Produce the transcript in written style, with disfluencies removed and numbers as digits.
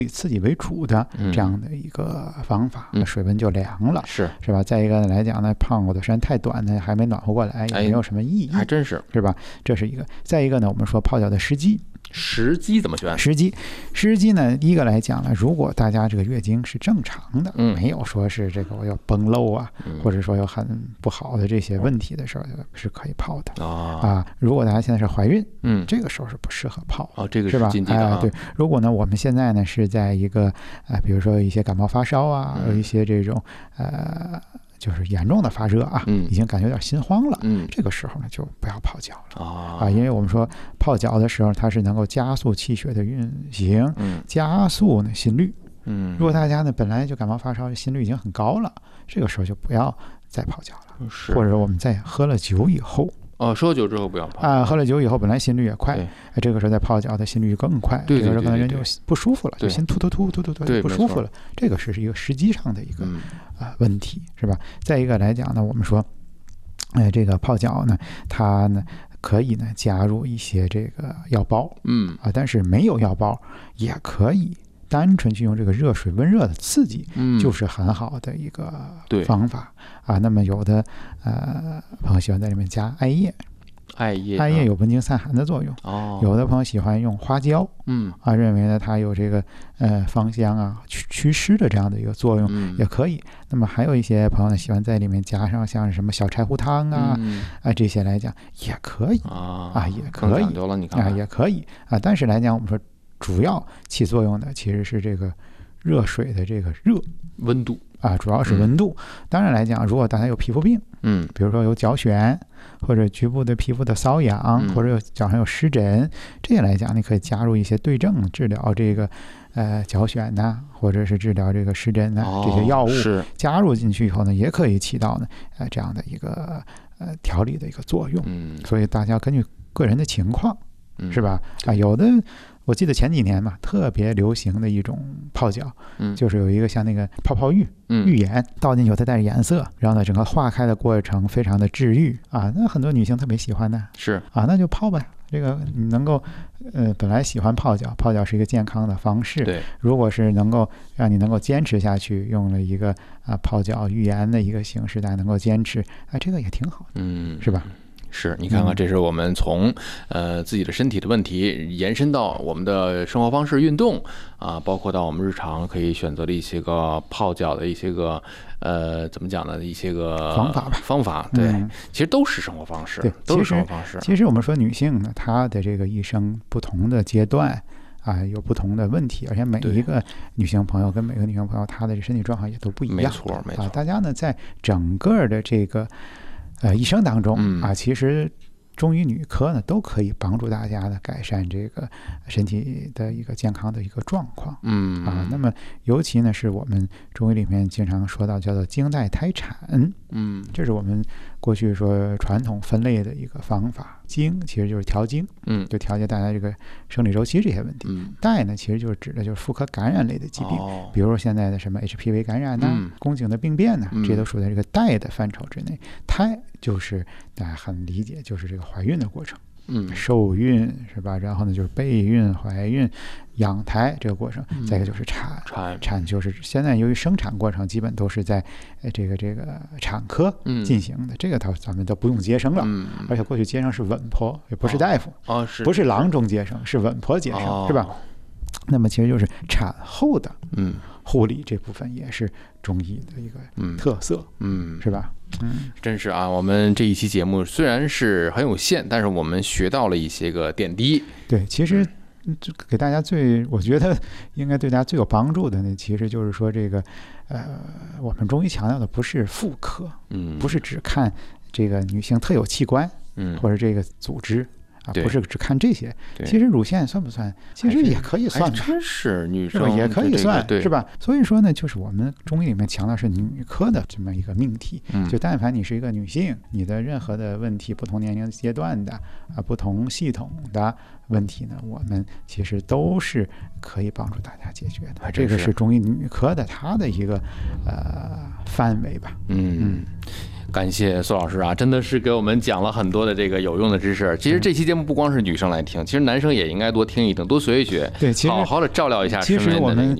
以刺激为主的这样的一个方法，水温就凉了，是吧？再一个来讲呢，泡的时间太短呢，还没暖和过来，也没有什么意义， 还真是吧？这是一个。再一个呢，我们说泡脚的时机怎么选？ 时机呢，一个来讲呢，如果大家这个月经是正常的，没有说是这个我要崩漏啊，或者说有很不好的这些问题的时候，是可以泡的如果大家现在是怀孕，这个时候是不适合泡这个是禁忌的对。如果呢，我们现在呢是在一个比如说一些感冒发烧啊，有一些这种就是严重的发热啊，已经感觉有点心慌了，这个时候呢就不要泡脚了因为我们说泡脚的时候，它是能够加速气血的运行，加速呢心率。如果大家呢本来就感冒发烧，心率已经很高了，这个时候就不要再泡脚了，或者我们在喝了酒以后。 喝酒之后不要泡喝了酒以后本来心率也快，这个时候再泡脚的心率更快，这个时候可能人就不舒服了，就心突不舒服了，这个是一个时机上的一个问题，是吧？再一个来讲呢，我们说这个泡脚呢，它呢可以呢加入一些这个药包，但是没有药包也可以单纯去用这个热水温热的刺激，就是很好的一个方法那么有的朋友喜欢在里面加艾叶有温经散寒的作用有的朋友喜欢用花椒认为呢它有这个芳香啊祛湿的这样的一个作用也可以。那么还有一些朋友呢喜欢在里面加上像什么小柴胡汤这些来讲也可以也可以也可以但是来讲我们说主要起作用的其实是这个热水的这个温度主要是温度。当然来讲，如果大家有皮肤病，比如说有脚癣或者局部的皮肤的瘙痒，或者有脚上有湿疹，这些来讲，你可以加入一些对症治疗这个脚癣或者是治疗这个湿疹这些药物，加入进去以后呢，也可以起到呢这样的一个调理的一个作用。所以大家根据个人的情况，是吧？有的。我记得前几年嘛，特别流行的一种泡脚，就是有一个像那个泡泡浴，浴盐倒进去它带着颜色，然后呢整个化开的过程非常的治愈那很多女性特别喜欢的， 是那就泡吧。这个你能够本来喜欢泡脚是一个健康的方式， 对， 如果是能够让你能够坚持下去，用了一个泡脚浴盐的一个形式，大家能够坚持这个也挺好的，是吧？ 是你看看，这是我们从自己的身体的问题延伸到我们的生活方式、运动包括到我们日常可以选择的一些个泡脚的一些个怎么讲呢？一些个方法对，其实都是生活方式，都是生活方式。 其实我们说女性呢，她的这个一生不同的阶段有不同的问题，而且每一个女性朋友跟每个女性朋友她的身体状况也都不一样， 没错大家呢在整个的这个一生当中其实中医女科呢都可以帮助大家呢改善这个身体的一个健康的一个状况那么尤其呢是我们中医里面经常说到叫做经带胎产这是我们过去说传统分类的一个方法。经其实就是调经就调节大家这个生理周期这些问题带呢其实就是指的就是妇科感染类的疾病比如说现在的什么 HPV 感染宫颈的病变这些都属在这个带的范畴之内。胎就是大家很理解，就是这个怀孕的过程受孕是吧？然后呢就是备孕、怀孕、养胎这个过程，再一个就是产就是现在由于生产过程基本都是在这个产科进行的，这个咱们都不用接生了而且过去接生是稳婆，也不是大夫不是郎中接生，是稳婆接生是吧？那么其实就是产后的护理这部分也是中医的一个特色是吧？ 真是我们这一期节目虽然是很有限，但是我们学到了一些个点滴。 对，其实给大家我觉得应该对大家最有帮助的呢，其实就是说这个我们中医强调的不是妇科不是只看这个女性特有器官或者这个组织不是只看这些，其实乳腺算不算？其实也可以算， 真是女生也可以算，是吧？所以说呢，就是我们中医里面强调是女科的这么一个命题，就但凡你是一个女性，你的任何的问题，不同年龄阶段的不同系统的问题呢，我们其实都是可以帮助大家解决的。这个是中医女科的它的一个范围吧。 感谢苏老师啊，真的是给我们讲了很多的这个有用的知识。其实这期节目不光是女生来听，其实男生也应该多听一听，多学一学， 对，其实好好的照料一下身边的其实我们